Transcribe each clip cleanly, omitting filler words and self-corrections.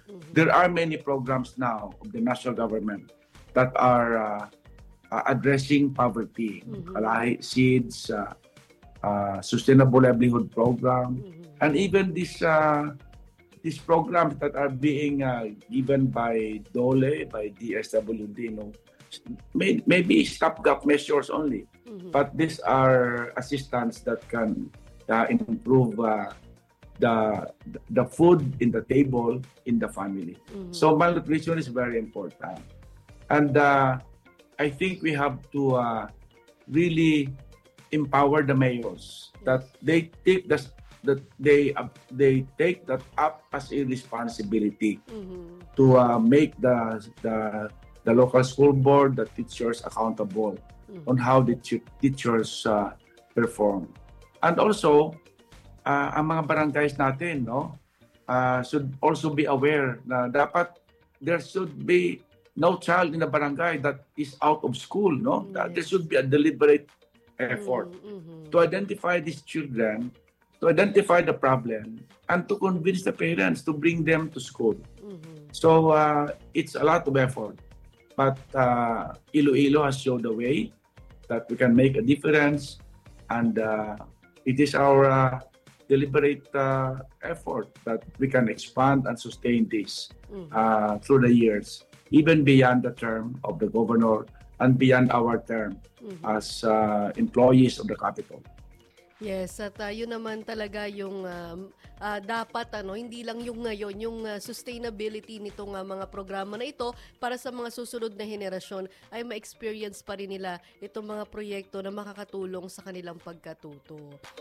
there are many programs now of the national government that are addressing poverty, Kalahi Seeds, Sustainable Livelihood Program, and even these programs that are being given by DOLE, by DSWD, maybe stopgap measures only, but these are assistance that can improve the food in the table in the family. So malnutrition is very important, and I think we have to really empower the mayors that they take they take that up as a responsibility to make the local school board, the teachers accountable on how the teachers perform. And also, ang mga barangays natin, should also be aware na dapat there should be no child in the barangay that is out of school, There should be a deliberate effort to identify these children, to identify the problem, and to convince the parents to bring them to school. So it's a lot of effort. But Iloilo has shown the way that we can make a difference, and it is our deliberate effort that we can expand and sustain this through the years, even beyond the term of the governor and beyond our term as employees of the capital. Yes, at yun naman talaga yung dapat hindi lang yung ngayon, yung sustainability nitong mga programa na ito para sa mga susunod na henerasyon ay ma-experience pa rin nila itong mga proyekto na makakatulong sa kanilang pagkatuto.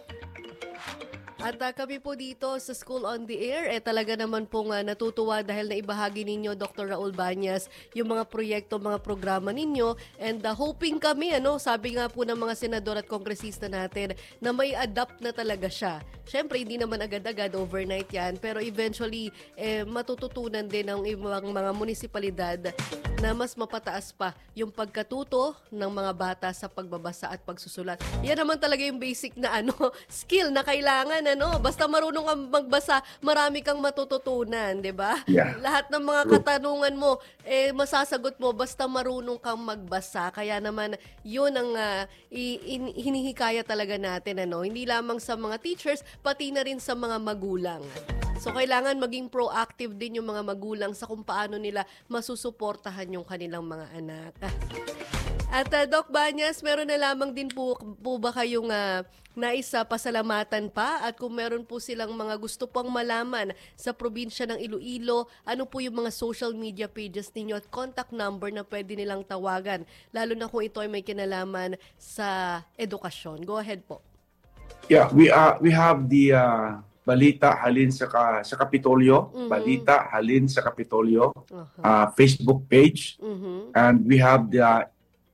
At kami po dito sa School on the Air, talaga naman pong natutuwa dahil naibahagi ninyo, Dr. Raul Bañas, yung mga proyekto, mga programa ninyo. And hoping kami, sabi nga po ng mga senador at kongresista natin, na may adapt na talaga siya. Siyempre, hindi naman agad-agad, overnight yan. Pero eventually, matututunan din ng ibang mga munisipalidad na mas mapataas pa yung pagkatuto ng mga bata sa pagbabasa at pagsusulat. Yan naman talaga yung basic na skill na kailangan. Basta marunong kang magbasa, marami kang matututunan, 'di ba? Yeah. Lahat ng mga katanungan mo masasagot mo basta marunong kang magbasa. Kaya naman 'yun ang hinihikaya talaga natin, Hindi lamang sa mga teachers, pati na rin sa mga magulang. So kailangan maging proactive din yung mga magulang sa kung paano nila masusuportahan yung kanilang mga anak. At Doc Bañas, meron na lamang din po ba kayong nais pasalamatan pa? At kung meron po silang mga gusto pang malaman sa probinsya ng Iloilo, ano po yung mga social media pages ninyo at contact number na pwede nilang tawagan? Lalo na kung ito ay may kinalaman sa edukasyon. Go ahead po. Yeah, we have the Balita Halin sa Kapitolyo, Balita Halin sa Kapitolyo Facebook page, and we have the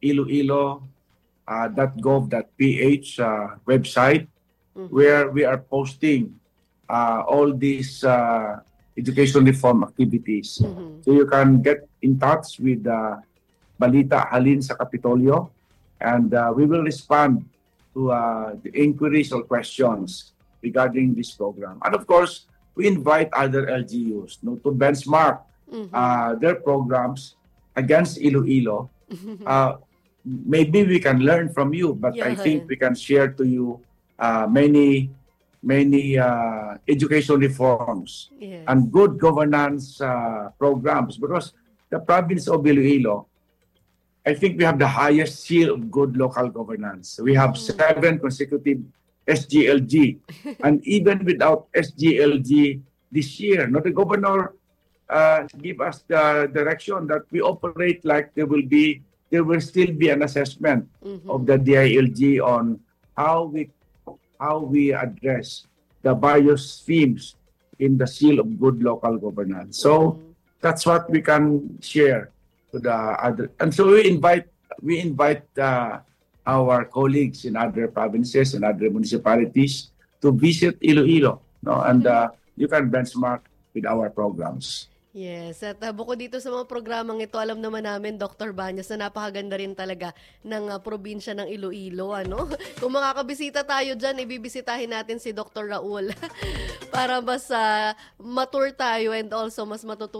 Iloilo.gov.ph website where we are posting all these education reform activities. So you can get in touch with Balita Halin sa Kapitolyo, and we will respond to the inquiries or questions regarding this program. And of course, we invite other LGUs to benchmark their programs against Iloilo. Maybe we can learn from you, but I think we can share to you many education reforms and good governance programs, because the province of Iloilo, I think we have the highest seal of good local governance. We have 7 consecutive SGLG, and even without SGLG this year, the governor give us the direction that we operate like there will still be an assessment of the DILG on how we address the various themes in the seal of good local governance. So that's what we can share to the other. And so we invite our colleagues in other provinces and other municipalities to visit Iloilo, and you can benchmark with our programs. Yes, at bukod dito sa mga programang ito, alam naman namin, Dr. Bañas, na napakaganda rin talaga ng probinsya ng Iloilo. Kung makakabisita tayo dyan, ibibisitahin natin si Dr. Raul para mas matur tayo and also mas matutunan